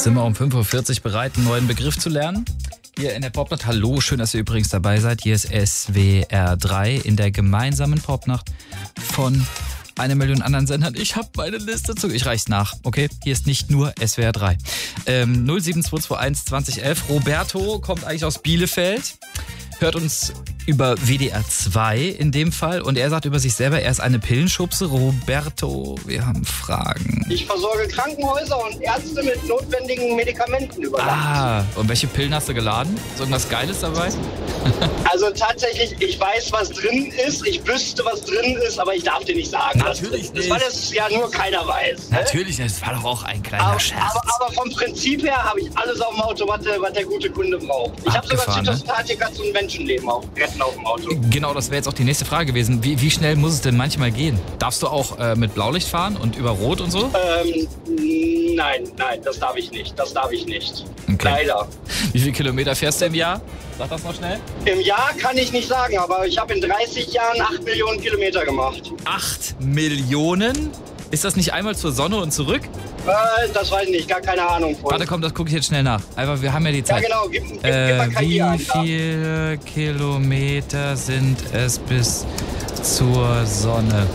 sind wir um 5.40 Uhr bereit, einen neuen Begriff zu lernen. Hier in der Popnacht. Hallo, schön, dass ihr übrigens dabei seid. Hier ist SWR 3 in der gemeinsamen Popnacht von 1 Million anderen Sendern. Ich habe meine Liste zu... Ich reich's nach, okay? Hier ist nicht nur SWR 3. 07221 2011. Roberto kommt eigentlich aus Bielefeld. Hört uns über WDR 2 in dem Fall. Und er sagt über sich selber, er ist eine Pillenschubse. Roberto, wir haben Fragen. Ich versorge Krankenhäuser und Ärzte mit notwendigen Medikamenten über Nacht. Und welche Pillen hast du geladen? Ist irgendwas Geiles dabei? Also tatsächlich, ich weiß, was drin ist. Ich wüsste, was drin ist, aber ich darf dir nicht sagen. Natürlich nicht. Weil das ja nur keiner weiß. Ne? Natürlich nicht, das war doch auch ein kleiner Scherz. Aber vom Prinzip her habe ich alles auf dem Auto, was der gute Kunde braucht. Ich habe sogar Zytostatika zum Menschenleben retten auf dem Auto. Genau, das wäre jetzt auch die nächste Frage gewesen. Wie schnell muss es denn manchmal gehen? Darfst du auch mit Blaulicht fahren und über Rot und so? Nein, das darf ich nicht. Okay. Leider. Wie viele Kilometer fährst du im Jahr? Sag das mal schnell. Im Jahr kann ich nicht sagen, aber ich habe in 30 Jahren 8 Millionen Kilometer gemacht. 8 Millionen? Ist das nicht einmal zur Sonne und zurück? Das weiß ich nicht, gar keine Ahnung. Warte, komm, das gucke ich jetzt schnell nach. Einfach, wir haben ja die Zeit. Ja, genau, gib mal kein Wie viele Kilometer sind es bis zur Sonne?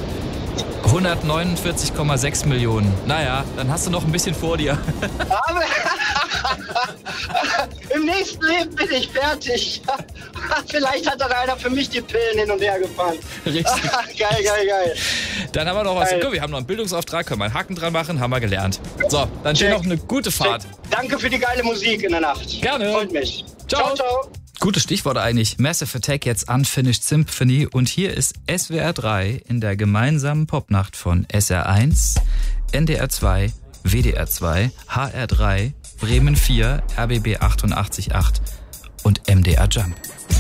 149,6 Millionen. Naja, dann hast du noch ein bisschen vor dir. Aber im nächsten Leben bin ich fertig. Vielleicht hat dann einer für mich die Pillen hin und her gefahren. Richtig. Geil. Dann haben wir noch was. Guck, wir haben noch einen Bildungsauftrag, können wir einen Haken dran machen, haben wir gelernt. So, dann steht noch eine gute Fahrt. Danke für die geile Musik in der Nacht. Gerne. Freut mich. Ciao. Gutes Stichwort eigentlich. Massive Attack, jetzt Unfinished Symphony. Und hier ist SWR 3 in der gemeinsamen Popnacht von SR1, NDR 2, WDR 2, HR 3, Bremen 4, RBB 88.8 und MDR Jump.